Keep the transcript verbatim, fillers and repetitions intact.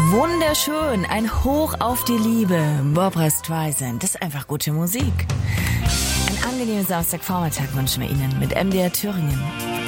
Wunderschön, ein Hoch auf die Liebe. Barbra Streisand, das ist einfach gute Musik. Ein angenehmes Samstagvormittag wünschen wir Ihnen mit M D R Thüringen.